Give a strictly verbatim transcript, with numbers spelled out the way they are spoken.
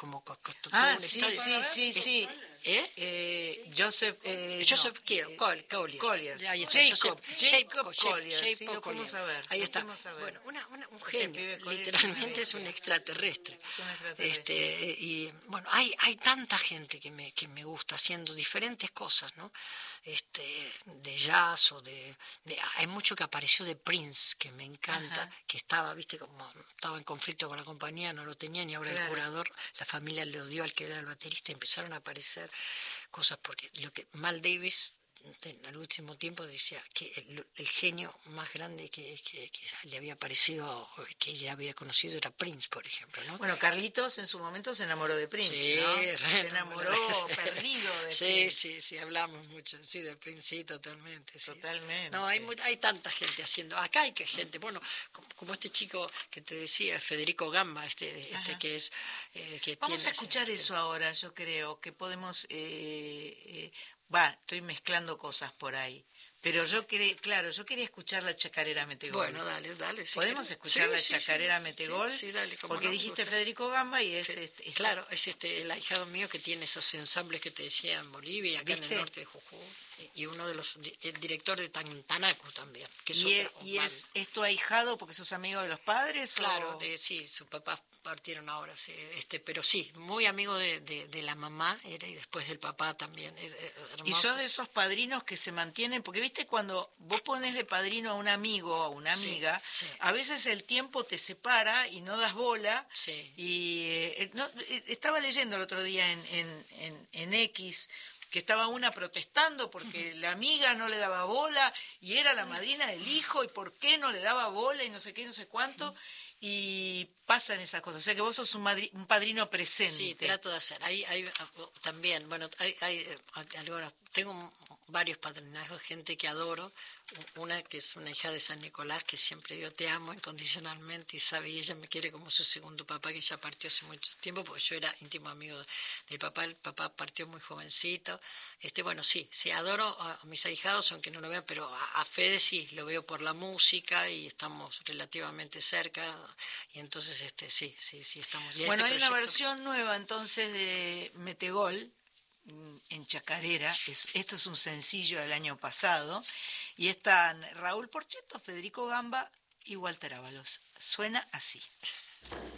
como co- costó todo Ah, un sí, estadio. sí, sí, sí. ¿Eh? Eh, Joseph... Eh, Joseph no, Kier- eh, Col- Collier. Collier. Ahí está, Jacob, Joseph- Jacob Jacob Collier, Jacob sí, lo fuimos Collier. a ver. Ahí lo está. fuimos a ver. Bueno, una, una- un Este genio, pibe Collier es literalmente una es un bestia. extraterrestre. Es un extraterrestre. Este, y bueno, hay, hay tanta gente que me, que me gusta haciendo diferentes cosas, ¿no? Este, de jazz o de, de- hay mucho que apareció de Prince, que me encanta, Ajá. que estaba, viste, como estaba en conflicto con la compañía, no lo tenían, y ahora el Claro. curador, la familia le odió al que era el baterista, y empezaron a aparecer cosas, porque lo que Mal Davis en el último tiempo decía que el, el genio más grande que, que, que le había parecido, que ella había conocido, era Prince, por ejemplo, ¿no? Bueno, Carlitos en su momento se enamoró de Prince, Sí, ¿no? re Se enamoró enamorado. perdido de Sí, Prince. sí, sí, hablamos mucho, sí, de Prince, sí, totalmente. Sí, Totalmente. sí. No, hay, muy- hay tanta gente haciendo, acá hay que gente, bueno, como, como este chico que te decía, Federico Gamba, este, este Ajá. que es... eh, que Vamos tiene a escuchar ese- eso ahora, yo creo que podemos... Eh, eh, va, estoy mezclando cosas por ahí. Pero Sí. yo quería, claro, yo quería escuchar la chacarera Metegol. Bueno, dale, dale. Si ¿Podemos querés. escuchar Sí, la sí, chacarera sí, Metegol? Sí, sí, dale, cómo Porque no, dijiste gusta. Federico Gamba y es... Fe- este, esta- Claro, es este el ahijado mío que tiene esos ensambles que te decía en Bolivia y acá en ¿Viste? el norte de Jujuy. Y y uno de los di- el director de Tantanacu también, que es ¿Y, es, otra y banda. es, es tu ahijado porque sos amigo de los padres? Claro, o... de, sí, sus papás partieron ahora, sí, este, pero sí, muy amigo de, de, de la mamá era, y después del papá también. Es, es Y hermoso. sos de esos padrinos que se mantienen, porque viste cuando vos pones de padrino a un amigo o a una Sí, amiga, sí. a veces el tiempo te separa y no das bola. Sí. Y eh, no, eh, estaba leyendo el otro día en, en, en, en X que estaba una protestando porque la amiga no le daba bola y era la madrina del hijo y por qué no le daba bola y no sé qué, no sé cuánto. Y pasan esas cosas. O sea que vos sos un, madri- un padrino presente. Sí, trato de hacer. Hay, hay también, bueno, hay, hay eh, algunos, tengo varios padrinazgos, gente que adoro. Una que es una hija de San Nicolás, que siempre yo te amo incondicionalmente y sabe, y ella me quiere como su segundo papá, que ya partió hace mucho tiempo, porque yo era íntimo amigo de- del papá. El papá partió muy jovencito. Este, bueno, sí, sí, adoro a mis ahijados, aunque no lo vean, pero a, a Fede sí, lo veo por la música y estamos relativamente cerca. Y entonces, este, sí, sí, sí, estamos. Y Bueno, este hay una proyecto- versión nueva entonces de Metegol mm, en Chacarera. Es- esto es un sencillo del año pasado. Y están Raúl Porcheto, Federico Gamba y Walter Ábalos. Suena así.